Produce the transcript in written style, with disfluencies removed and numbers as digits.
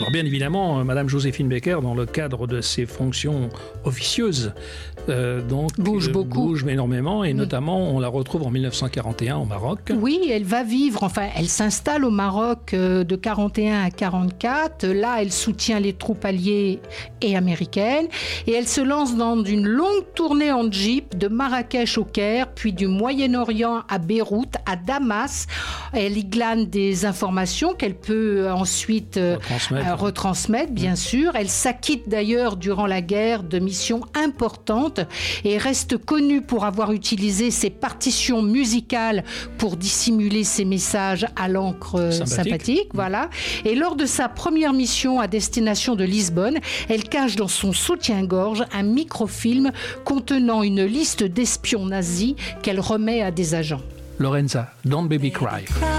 Alors bien évidemment, Madame Joséphine Baker, dans le cadre de ses fonctions officieuses, bouge énormément, et notamment on la retrouve en 1941 au Maroc. Oui, elle va vivre, elle s'installe au Maroc de 41 à 44. Là, elle soutient les troupes alliées et américaines, et elle se lance dans une longue tournée en jeep de Marrakech au Caire, puis du Moyen-Orient à Beyrouth, à Damas. Elle y glane des informations qu'elle peut ensuite retransmettre, bien sûr. Elle s'acquitte d'ailleurs durant la guerre de missions importantes et reste connue pour avoir utilisé ses partitions musicales pour dissimuler ses messages à l'encre sympathique. Voilà. Et lors de sa première mission à destination de Lisbonne, elle cache dans son soutien-gorge un microfilm contenant une liste d'espions nazis qu'elle remet à des agents. Lorenza, Don't Baby Cry.